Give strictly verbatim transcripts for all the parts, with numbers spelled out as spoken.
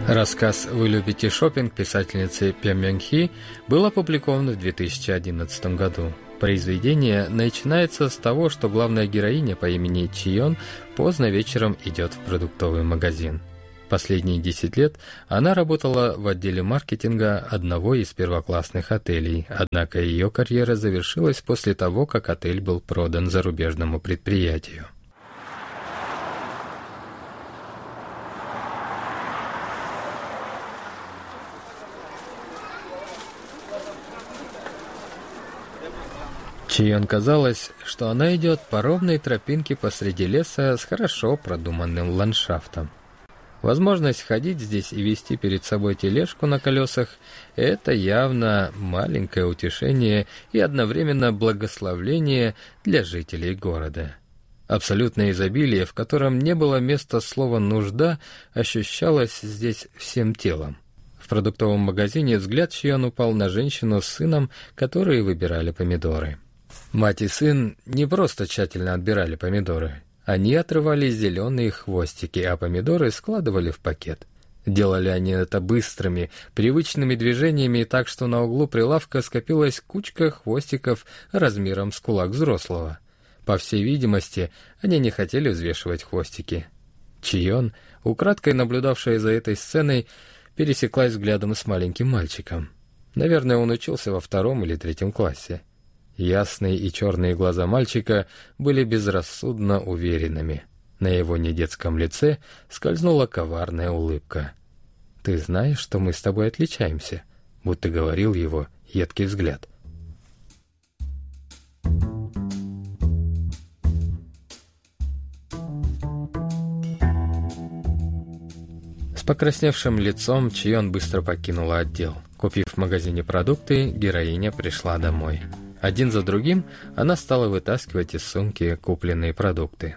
Рассказ «Вы любите шопинг» писательницы Пем Мён Хи был опубликован в две тысячи одиннадцатом году. Произведение начинается с того, что главная героиня по имени Чион поздно вечером идет в продуктовый магазин. Последние десять лет она работала в отделе маркетинга одного из первоклассных отелей, однако ее карьера завершилась после того, как отель был продан зарубежному предприятию. Чион казалось, что она идет по ровной тропинке посреди леса с хорошо продуманным ландшафтом. Возможность ходить здесь и вести перед собой тележку на колесах – это явно маленькое утешение и одновременно благословление для жителей города. Абсолютное изобилие, в котором не было места слова «нужда», ощущалось здесь всем телом. В продуктовом магазине взгляд Чион упал на женщину с сыном, которые выбирали помидоры. Мать и сын не просто тщательно отбирали помидоры. Они отрывали зеленые хвостики, а помидоры складывали в пакет. Делали они это быстрыми, привычными движениями, так что на углу прилавка скопилась кучка хвостиков размером с кулак взрослого. По всей видимости, они не хотели взвешивать хвостики. Чион, украдкой наблюдавшая за этой сценой, пересеклась взглядом с маленьким мальчиком. Наверное, он учился во втором или третьем классе. Ясные и черные глаза мальчика были безрассудно уверенными. На его недетском лице скользнула коварная улыбка. «Ты знаешь, что мы с тобой отличаемся?» — будто говорил его едкий взгляд. С покрасневшим лицом Чион быстро покинула отдел. Купив в магазине продукты, героиня пришла домой. Один за другим она стала вытаскивать из сумки купленные продукты.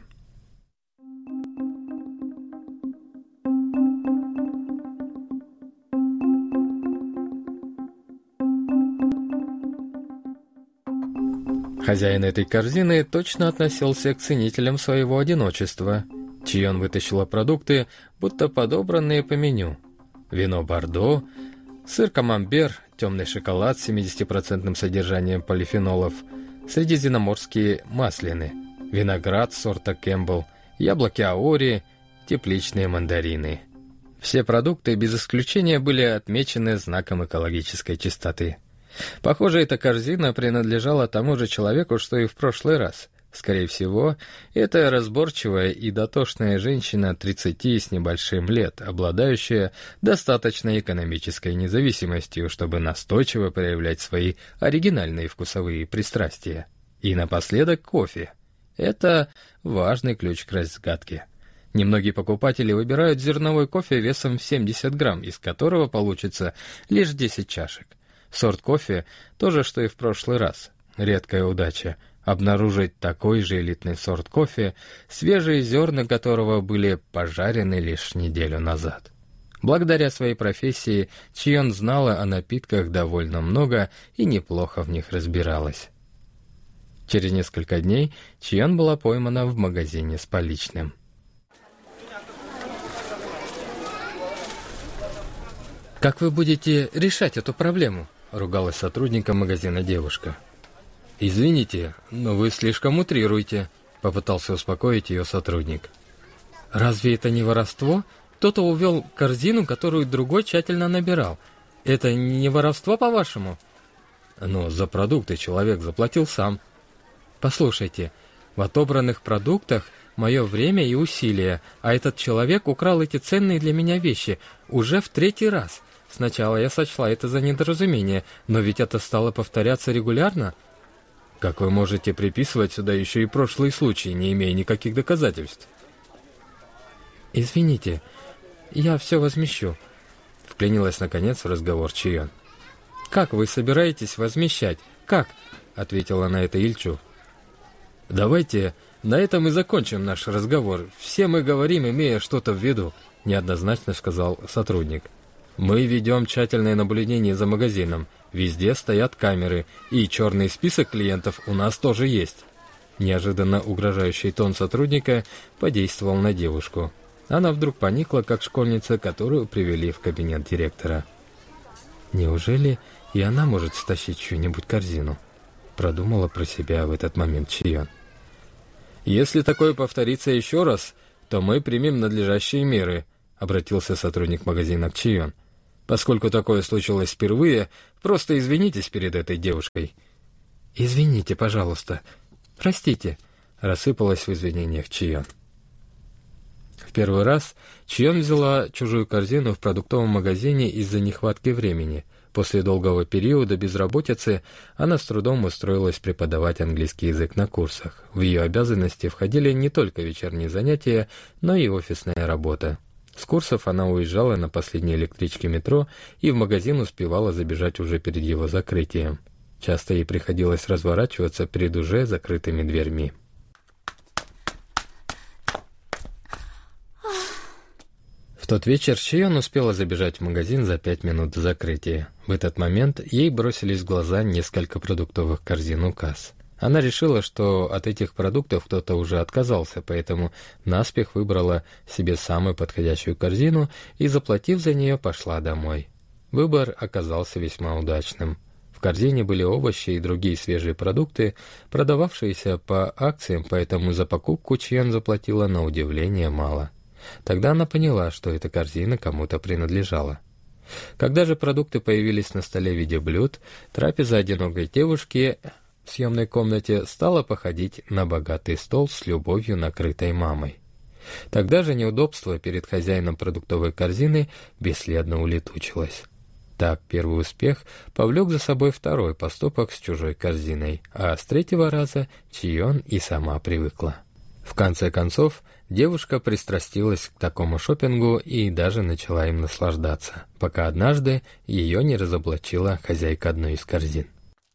Хозяин этой корзины точно относился к ценителям своего одиночества. Чион вытащила продукты, будто подобранные по меню. Вино Бордо, сыр камамбер, темный шоколад с семидесятипроцентным содержанием полифенолов, средиземноморские маслины, виноград сорта Кэмпбелл, яблоки Аори, тепличные мандарины. Все продукты без исключения были отмечены знаком экологической чистоты. Похоже, эта корзина принадлежала тому же человеку, что и в прошлый раз. Скорее всего, это разборчивая и дотошная женщина тридцати с небольшим лет, обладающая достаточной экономической независимостью, чтобы настойчиво проявлять свои оригинальные вкусовые пристрастия. И напоследок кофе. Это важный ключ к разгадке. Немногие покупатели выбирают зерновой кофе весом в семьдесят грамм, из которого получится лишь десять чашек. Сорт кофе – то же, что и в прошлый раз. Редкая удача – обнаружить такой же элитный сорт кофе, свежие зерна которого были пожарены лишь неделю назад. Благодаря своей профессии Чион знала о напитках довольно много и неплохо в них разбиралась. Через несколько дней Чион была поймана в магазине с поличным. «Как вы будете решать эту проблему?» — ругалась сотрудником магазина девушка. «Извините, но вы слишком утрируете», — попытался успокоить ее сотрудник. «Разве это не воровство? Кто-то увел корзину, которую другой тщательно набирал. Это не воровство, по-вашему?» «Но за продукты человек заплатил сам». «Послушайте, в отобранных продуктах мое время и усилия, а этот человек украл эти ценные для меня вещи уже в третий раз. Сначала я сочла это за недоразумение, но ведь это стало повторяться регулярно». «Как вы можете приписывать сюда еще и прошлые случаи, не имея никаких доказательств?» «Извините, я все возмещу», — вклинилась наконец в разговор Чион. «Как вы собираетесь возмещать? Как?» — ответила на это Ильчу. «Давайте на этом и закончим наш разговор. Все мы говорим, имея что-то в виду», — неоднозначно сказал сотрудник. «Мы ведем тщательное наблюдение за магазином. Везде стоят камеры, и черный список клиентов у нас тоже есть». Неожиданно угрожающий тон сотрудника подействовал на девушку. Она вдруг поникла, как школьница, которую привели в кабинет директора. «Неужели и она может стащить чью-нибудь корзину?» — продумала про себя в этот момент Чион. «Если такое повторится еще раз, то мы примем надлежащие меры», — обратился сотрудник магазина к Чион. «Поскольку такое случилось впервые, просто извинитесь перед этой девушкой». «Извините, пожалуйста. Простите», — рассыпалась в извинениях Чион. В первый раз Чион взяла чужую корзину в продуктовом магазине из-за нехватки времени. После долгого периода безработицы она с трудом устроилась преподавать английский язык на курсах. В ее обязанности входили не только вечерние занятия, но и офисная работа. С курсов она уезжала на последней электричке метро и в магазин успевала забежать уже перед его закрытием. Часто ей приходилось разворачиваться перед уже закрытыми дверьми. В тот вечер Чион успела забежать в магазин за пять минут до закрытия. В этот момент ей бросились в глаза несколько продуктовых корзин у касс. Она решила, что от этих продуктов кто-то уже отказался, поэтому наспех выбрала себе самую подходящую корзину и, заплатив за нее, пошла домой. Выбор оказался весьма удачным. В корзине были овощи и другие свежие продукты, продававшиеся по акциям, поэтому за покупку Чион заплатила на удивление мало. Тогда она поняла, что эта корзина кому-то принадлежала. Когда же продукты появились на столе в виде блюд, трапеза одинокой девушки в съемной комнате стала походить на богатый стол с любовью накрытой мамой. Тогда же неудобство перед хозяином продуктовой корзины бесследно улетучилось. Так первый успех повлек за собой второй поступок с чужой корзиной, а с третьего раза Чион и сама привыкла. В конце концов, девушка пристрастилась к такому шопингу и даже начала им наслаждаться, пока однажды ее не разоблачила хозяйка одной из корзин.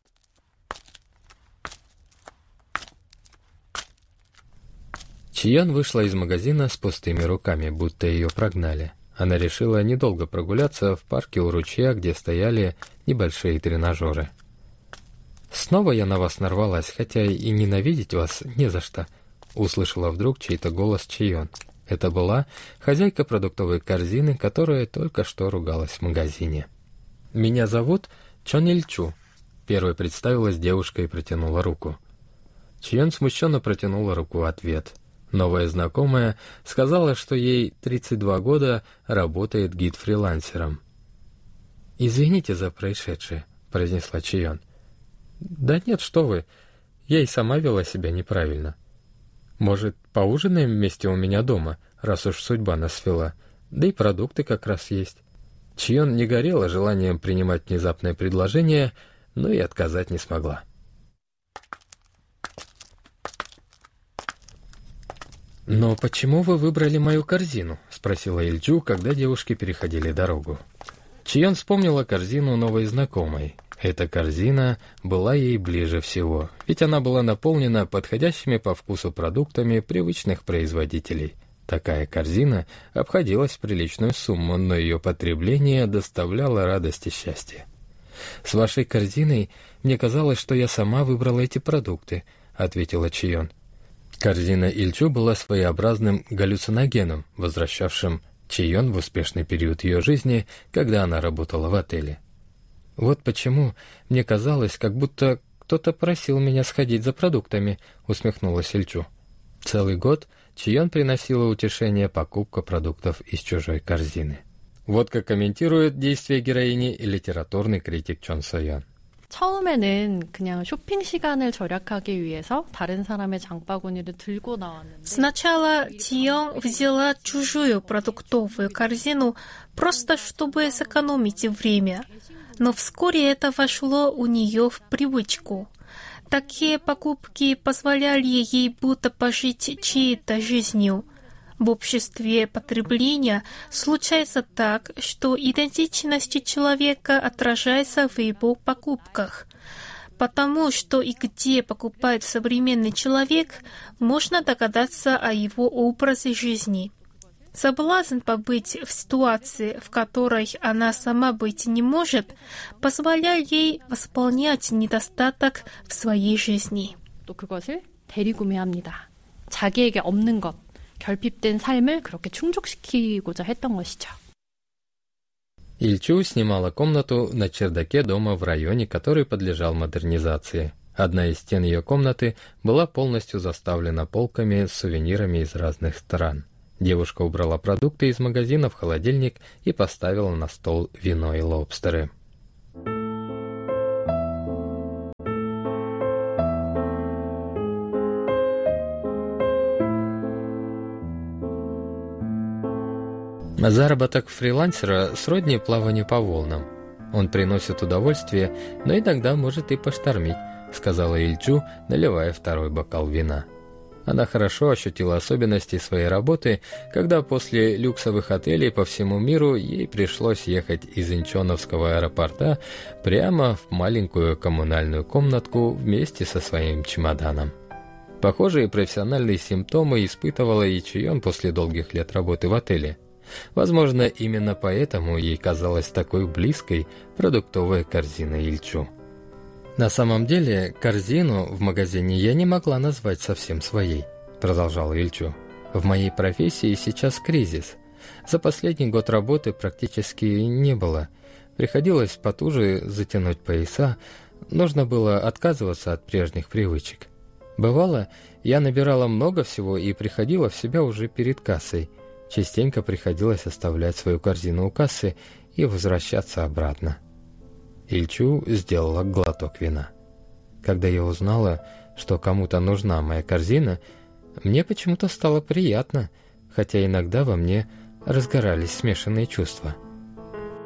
Чион вышла из магазина с пустыми руками, будто ее прогнали. Она решила недолго прогуляться в парке у ручья, где стояли небольшие тренажеры. «Снова я на вас нарвалась, хотя и ненавидеть вас не за что», — услышала вдруг чей-то голос Чион. Это была хозяйка продуктовой корзины, которая только что ругалась в магазине. «Меня зовут Чон Ильчу», — первой представилась девушка и протянула руку. Чион смущенно протянула руку в ответ. Новая знакомая сказала, что ей тридцать два года, работает гид-фрилансером. «Извините за происшедшее», — произнесла Чион. «Да нет, что вы, я и сама вела себя неправильно. Может, поужинаем вместе у меня дома, раз уж судьба нас свела, да и продукты как раз есть». Чион не горела желанием принимать внезапное предложение, но и отказать не смогла. «Но почему вы выбрали мою корзину?» — спросила Ильчу, когда девушки переходили дорогу. Чион вспомнила корзину новой знакомой. Эта корзина была ей ближе всего, ведь она была наполнена подходящими по вкусу продуктами привычных производителей. Такая корзина обходилась в приличную сумму, но ее потребление доставляло радость и счастье. «С вашей корзиной мне казалось, что я сама выбрала эти продукты», — ответила Чион. Корзина Ильчу была своеобразным галлюциногеном, возвращавшим Чион в успешный период ее жизни, когда она работала в отеле. «Вот почему мне казалось, как будто кто-то просил меня сходить за продуктами», — усмехнулась Ильчу. Целый год Чион приносила утешение покупка продуктов из чужой корзины. Вот как комментирует действия героини и литературный критик Чон Со-Ян. 처음에는 그냥 쇼핑 시간을 절약하기 위해서 다른 사람의 장바구니를 들고 나왔는데 Сначала Чион взяла чужую продуктовую корзину просто чтобы сэкономить время, но вскоре это вошло у нее в привычку. Такие покупки позволяли ей будто пожить чьей-то жизнью. В обществе потребления случается так, что идентичность человека отражается в его покупках. Потому что и где покупает современный человек, можно догадаться о его образе жизни. Соблазн побыть в ситуации, в которой она сама быть не может, позволяет ей восполнять недостаток в своей жизни. 또 그것을 대리구매합니다. 자기에게 없는 것, 결핍된 삶을 그렇게 충족시키고자 했던 것이죠. Ильчу снимала комнату на чердаке дома в районе, который подлежал модернизации. Одна из стен ее комнаты была полностью заставлена полками с сувенирами из разных стран. Девушка убрала продукты из магазина в холодильник и поставила на стол вино и лобстеры. Заработок фрилансера сродни плаванию по волнам. Он приносит удовольствие, но иногда может и поштормить, сказала Ильчу, наливая второй бокал вина. Она хорошо ощутила особенности своей работы, когда после люксовых отелей по всему миру ей пришлось ехать из Инчоновского аэропорта прямо в маленькую коммунальную комнатку вместе со своим чемоданом. Похожие профессиональные симптомы испытывала и Чион после долгих лет работы в отеле. Возможно, именно поэтому ей казалась такой близкой продуктовая корзина Ильчу. «На самом деле, корзину в магазине я не могла назвать совсем своей», — продолжала Ильчу. «В моей профессии сейчас кризис. За последний год работы практически не было. Приходилось потуже затянуть пояса, нужно было отказываться от прежних привычек. Бывало, я набирала много всего и приходила в себя уже перед кассой. Частенько приходилось оставлять свою корзину у кассы и возвращаться обратно». Ильчу сделала глоток вина. «Когда я узнала, что кому-то нужна моя корзина, мне почему-то стало приятно, хотя иногда во мне разгорались смешанные чувства.